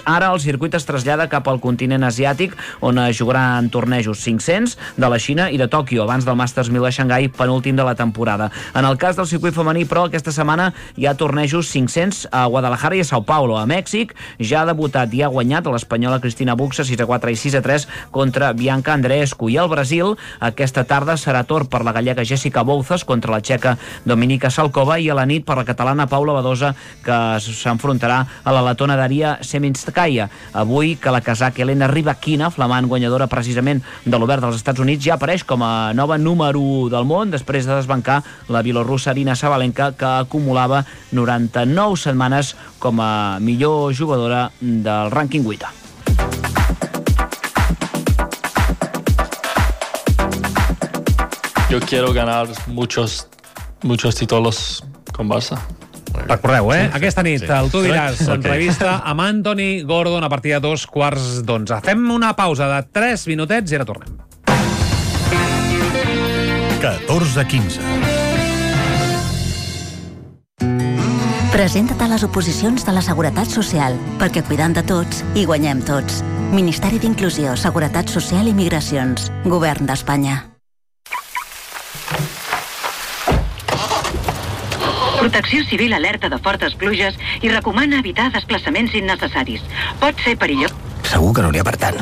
Ara el circuit es trasllada cap al continent asiàtic, on es jugaran tornejos 500 de la Xina i de Tòquio, abans del Masters 1000 a Xangai, penúltim de la temporada. En el cas del circuit femení, però, aquesta setmana hi ha tornejos 500 a Guadalajara i a Sao Paulo. A Mèxic ja ha debutat i ha guanyat l'espanyola Cristina Buxa 6-4 i 6-3 contra Bianca Andreescu. I al Brasil, aquesta tarda serà torn per la gallega Jessica Bouzas contra la txeca Dominika Salkova, i a la nit per la catalana Paula Badosa, que s'enfrontarà a la letona Daria Seminskaya. Avui que la casaca Elena Rybakina, flamant guanyadora precisament de l'Obert dels Estats Units, ja apareix com a nova número 1 del món després de desbancar la bielorrussa Arina Sabalenka, que acumulava 99 setmanes com a millor jugadora del rànquing 8. Yo quiero ganar muchos títulos con Barça. Recordeu, aquesta nit, el Tu diràs, entrevista amb Anthony Gordon a partir de 2:15. Fem una pausa de 3 minutets i ara tornem. 14:15. Presenta't a les oposicions de la Seguretat Social, perquè cuidant de tots hi guanyem tots. Ministeri d'Inclusió, Seguretat Social i Migracions. Govern d'Espanya. Protecció Civil alerta de fortes pluges i recomana evitar desplaçaments innecessaris. Pot ser perillós. Segur que no n'hi ha per tant.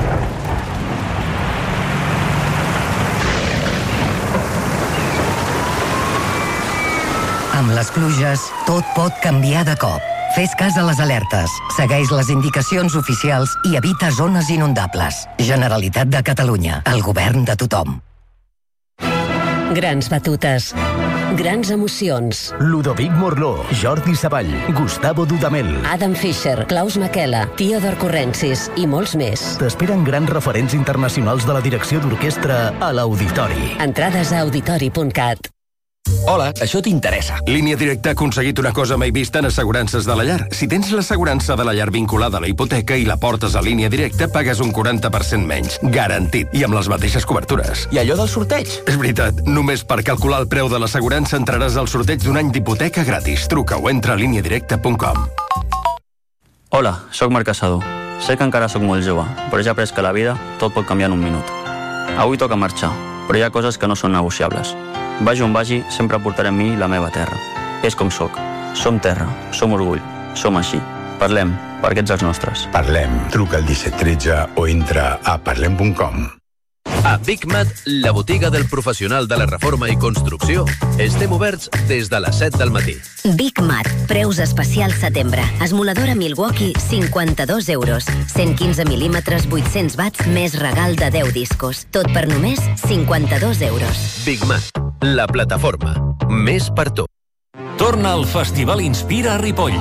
Amb les pluges, tot pot canviar de cop. Fes cas a les alertes, segueix les indicacions oficials i evita zones inundables. Generalitat de Catalunya, el govern de tothom. Grans batutes. Grans emocions. Ludovic Morló, Jordi Savall, Gustavo Dudamel, Adam Fischer, Klaus Makela, Theodor Currencis i molts més. T'esperen grans referents internacionals de la direcció d'orquestra a l'Auditori. Entrades a auditori.cat. Hola, això t'interessa. Línia Directa ha aconseguit una cosa mai vista en assegurances de la llar. Si tens l'assegurança de la llar vinculada a la hipoteca i la portes a Línia Directa, pagues un 40% menys. Garantit. I amb les mateixes cobertures. I allò del sorteig? És veritat. Només per calcular el preu de l'assegurança entraràs al sorteig d'un any d'hipoteca gratis. Truca o entra a lineadirecta.com. Hola, sóc Marc Casado. Sé que encara sóc molt jove, però ja he après que la vida tot pot canviar en un minut. Avui toca marxar, però hi ha coses que no són negociables. Vagi on vagi, sempre portaré amb mi la meva terra. És com sóc. Som terra, som orgull, som així. Parlem, perquè ets els nostres. Parlem. Truca al 1713 o entra a parlem.com. A BigMat, la botiga del professional de la reforma i construcció, estem oberts des de les 7 del matí. BigMat, preus especials setembre. Esmoladora Milwaukee, 52 euros. 115 mil·límetres, 800 watts, més regal de 10 discos. Tot per només 52 euros. BigMat, la plataforma. Més per tu. Torna al Festival Inspira a Ripoll.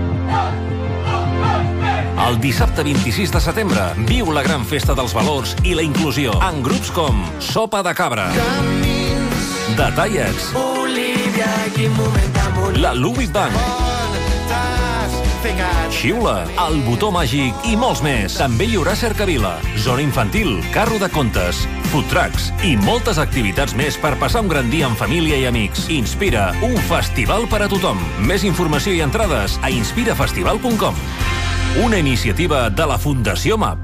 El dissabte 26 de setembre viu la gran festa dels valors i la inclusió en grups com Sopa de Cabra, The Tallets, la Louis Band, Xiula, El Botó Màgic i molts més. També hi haurà cercavila, zona infantil, carro de contes, food trucks i moltes activitats més per passar un gran dia amb família i amics. Inspira, un festival per a tothom. Més informació i entrades a inspirafestival.com. Una iniciativa de la Fundació MAP.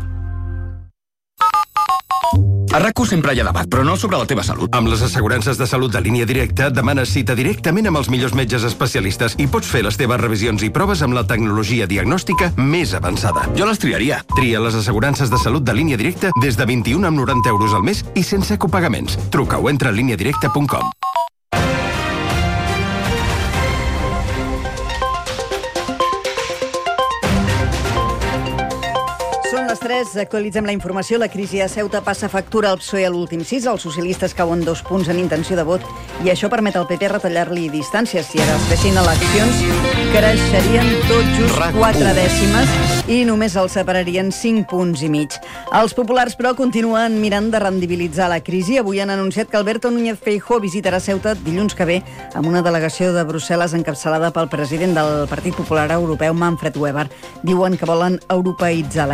A RAC1 sempre hi ha debat, però no sobre la teva salut. Amb les assegurances de salut de Línia Directa, demanes cita directament amb els millors metges especialistes i pots fer les teves revisions i proves amb la tecnologia diagnòstica més avançada. Jo les triaria. Tria les assegurances de salut de Línia Directa des de 21,90 euros al mes i sense copagaments. Truca o entra a lineadirecta.com. Són les 3, actualitzem la informació. La crisi a Ceuta passa factura al PSOE a l'últim 6. Els socialistes cauen 2 punts en intenció de vot i això permet al PP retallar-li distàncies. Si ara es fessin eleccions, creixerien tot just 4 dècimes i només els separarien 5 punts i mig. Els populars, però, continuen mirant de rendibilitzar la crisi. Avui han anunciat que Alberto Núñez Feijóo visitarà Ceuta dilluns que ve amb una delegació de Brussel·les encapçalada pel president del Partit Popular Europeu, Manfred Weber. Diuen que volen europeïtzar la crisi.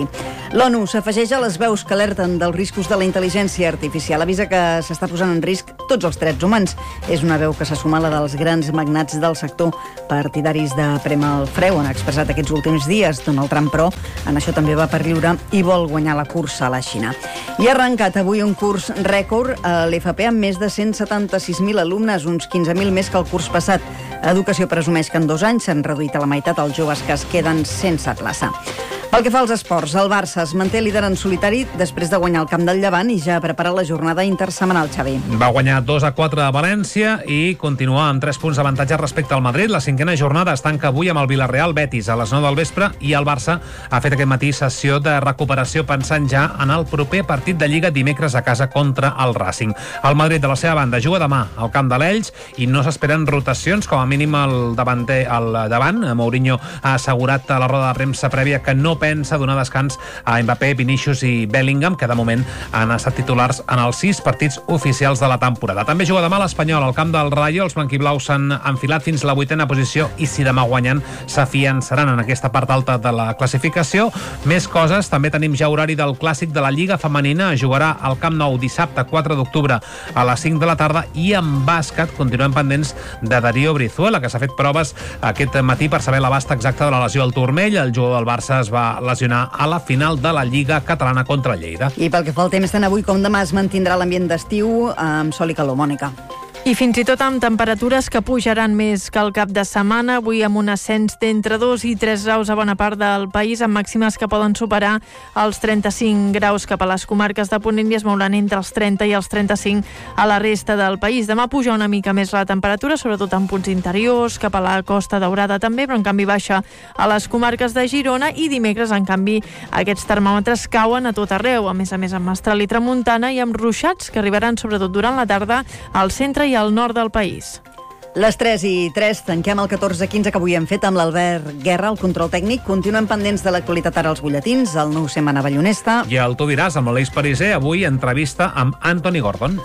L'ONU s'afegeix a les veus que alerten dels riscos de la intel·ligència artificial. Avisa que s'està posant en risc tots els drets humans. És una veu que se suma a la dels grans magnats del sector, partidaris de prémer el freu. Han expressat aquests últims dies. Donald Trump, però, en això també va per lliure i vol guanyar la cursa a la Xina. I ha arrencat avui un curs rècord a l'FP amb més de 176.000 alumnes, uns 15.000 més que el curs passat. Educació presumeix que en 2 anys s'han reduït a la meitat els joves que es queden sense plaça. Pel que fa als esports, el Barça es manté líder en solitari després de guanyar el camp del Llevant i ja ha preparat la jornada intersetmanal, Xavi. Va guanyar 2-4 a València i continua amb 3 punts d'avantatge respecte al Madrid. La 5a jornada es tanca avui amb el Villarreal Betis a les 9 del vespre i el Barça ha fet aquest matí sessió de recuperació pensant ja en el proper partit de Lliga dimecres a casa contra el Racing. El Madrid, de la seva banda, juga demà al camp de l'Elx i no s'esperen rotacions, com a mínim al davant. Mourinho ha assegurat a la roda de premsa prèvia que no pensa donar descans a Mbappé, Vinícius i Bellingham, que de moment han estat titulars en els 6 partits oficials de la temporada. També juga demà l'Espanyol al camp del Rayo. Els blanquiblaus s'han enfilat fins a la 8a posició i si demà guanyen s'afiançaran en aquesta part alta de la classificació. Més coses, també tenim ja horari del clàssic de la Lliga Femenina. Jugarà al Camp Nou dissabte 4 d'octubre a les 5 de la tarda i en bàsquet continuem pendents de Darío Brizuela, que s'ha fet proves aquest matí per saber l'abast exacte de la lesió al turmell. El jugador del Barça es va lesionar a la final de la Lliga Catalana contra Lleida. I pel que fa al temps, tant avui com demà es mantindrà l'ambient d'estiu amb sol i calor, Mònica. I fins i tot amb temperatures que pujaran més que el cap de setmana, avui amb un ascens d'entre 2 i 3 graus a bona part del país, amb màximes que poden superar els 35 graus cap a les comarques de Ponent i es mouran entre els 30 i els 35 a la resta del país. Demà puja una mica més la temperatura, sobretot en punts interiors, cap a la Costa Daurada també, però en canvi baixa a les comarques de Girona i dimecres, en canvi, aquests termòmetres cauen a tot arreu, a més amb mestral i tramuntana i amb ruixats que arribaran sobretot durant la tarda al centre i al nord del país. Les 3:03, tanquem el 14:15 que avui hem fet amb l'Albert Guerra, el control tècnic. Continuem pendents de l'actualitat ara als butlletins, el nou Setmana Ballonesta. I el Tu diràs, amb l'Aleix Pariser, avui entrevista amb Anthony Gordon.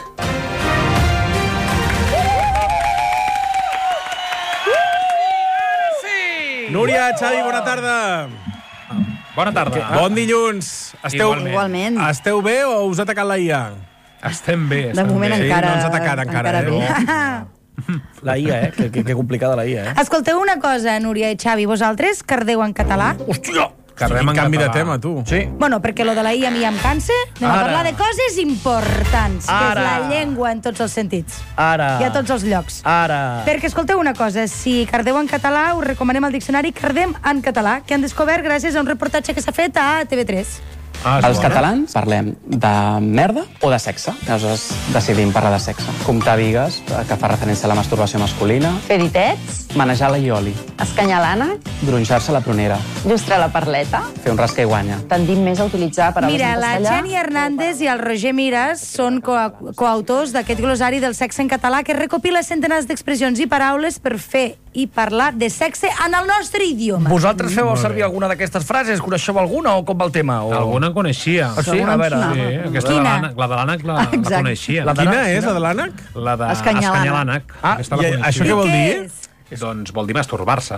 Núria, Xavi, bona tarda. Bona tarda. Bon dilluns. Igualment. Esteu bé o us ha atacat la IA? Estem bé. De moment sí, encara... no ens ha atacat encara bé. La IA, que complicada la IA, Escolteu una cosa, Núria i Xavi, vosaltres cardeu en català? Hòstia! Quin canvi de tema, tu. Sí. Bueno, perquè lo de la IA a mi ja em cansa. Anem a parlar de coses importants, que és la llengua en tots els sentits. I a tots els llocs. Perquè, escolteu una cosa, si cardeu en català, us recomanem el diccionari Cardem en català, que han descobert gràcies a un reportatge que s'ha fet a TV3. Els catalans parlem de merda o de sexe. Llavors decidim parlar de sexe. Comptar bigues, que fa referència a la masturbació masculina. Fer ditets. Manejar la ioli. Escanyar l'ànec. Gronxar-se la prunera. Llustrar la perleta. Fer un rasca i guanya. Tendim més a utilitzar paraules en castellà. Mira, la Jenny Hernández i el Roger Miras són coautors d'aquest glosari del sexe en català que recopila centenars d'expressions i paraules per fer i parlar de sexe en el nostre idioma. Vosaltres feu servir alguna d'aquestes frases? Coneixeu alguna o com va el tema? Alguna en coneixia. Sí? A veure. Sí, aquesta la de l'ànec la coneixia. Quina és, la de l'ànec? La d'escanyar l'ànec. Això què vol dir? Doncs vol dir masturbar-se.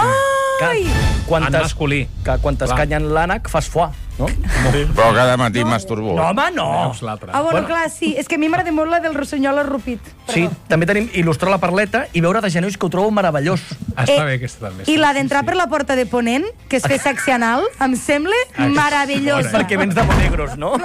Quan en masculí. Quan t'escanyen l'ànec fas foie, no? Però cada matí masturbo. No, home, no. Bueno, clar, sí. És que a mi m'agrada molt la del rossinyol arrupit. Sí, també tenim il·lustrar la perleta i veure de genolls, que ho trobo meravellós. Està bé, aquesta també. I la d'entrar per la porta de Ponent, que és fer sexe anal, em sembla meravellosa. Perquè vens de Monegros, no?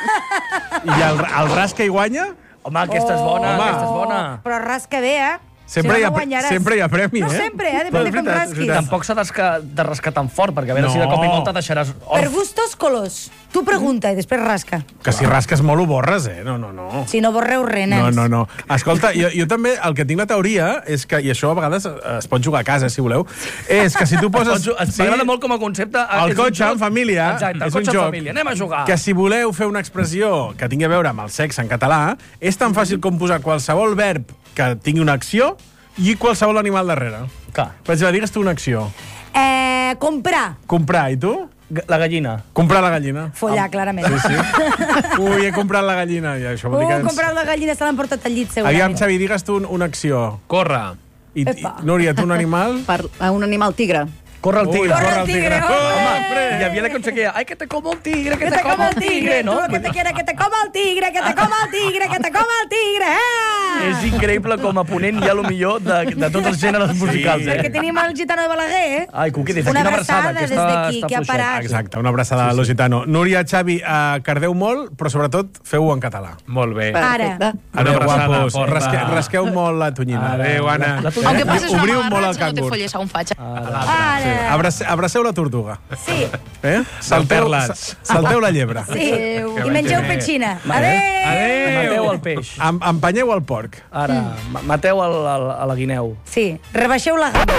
I el rasca i guanya? Home, aquesta és bona, aquesta és bona. Però rasca bé, Sempre hi ha premi, No sempre, depèn de com rasquis. Tampoc s'ha de rascar tan fort, perquè a veure si de cop i volta deixaràs... Per gustos, colors. Tu pregunta i després rasca. Que si rasques molt ho borres, No. Si no borreu res, nens. No. Escolta, jo també el que tinc la teoria és que, i això a vegades es pot jugar a casa, si voleu, és que si tu poses... M'agrada molt com a concepte... El cotxe en família és un joc. Anem a jugar. Que si voleu fer una expressió que tingui a veure amb el sexe en català, és tan fàcil com posar qualsevol verb que tingui una acció i qualsevol animal darrere. Clar. Per exemple, digues tu una acció. Comprar. Comprar, i tu? La gallina. Comprar la gallina. Follar, clarament. Sí. Ui, he comprat la gallina. I això vol dir que comprat la gallina, se l'han portat al llit, segurament. Aviam, Xavi, digues tu una acció. Corre. Núria, tu un animal? Un animal tigre. Corre el tigre. Corre el tigre, home. Hi havia la que no sé què. Ai, que te como el tigre, que te como el tigre, no? Que te quiera, que te coma el tigre, que te coma el tigre, que te coma el tigre, És increïble com a ponent hi ha el millor de tots els gèneres musicals. Perquè tenim el Gitano de Balaguer, Ai, Cuqui, des d'aquí una una abraçada. abraçada des d'aquí, que ha parat. Exacte, una abraçada a lo Gitano. Núria, Xavi, cardeu molt, però sobretot feu-ho en català. Molt bé. Ara. Adéu, guapos. Rasqueu molt la tonyina. Adéu, Anna. Aunque pases una Obriu molt barra, el si no te cangur. folles a un fatxa. Abraceu la tortuga. Sí. Salteu la llebre. Sí. I mengeu petxina. Adéu. Mateu el peix. Empenyeu el porc. Ara, mateu a la guineu. Sí. Rebaixeu la gamba.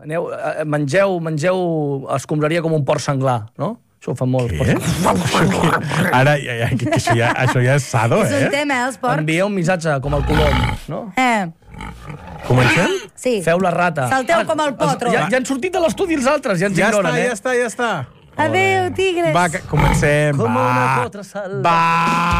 Mengeu escombraria com un porc senglar, no? Això ho fan molt. Ara, això ja és sado, És un tema, els porcs. Envieu un missatge com el colom, no? Comencem? Sí. Feu la rata. Salteu com el potro. Ja han sortit de l'estudi els altres, ja ens ignoren, Ja està. Adéu, tigres. Va, comencem. Com una potra salva. Va.